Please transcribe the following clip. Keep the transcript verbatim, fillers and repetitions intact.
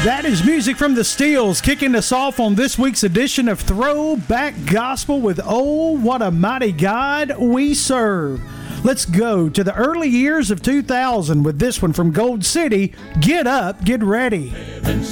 That is music from the Steels, kicking us off on this week's edition of Throwback Gospel with Oh, What a Mighty God We Serve. Let's go to the early years of two thousand with this one from Gold City, Get Up, Get Ready.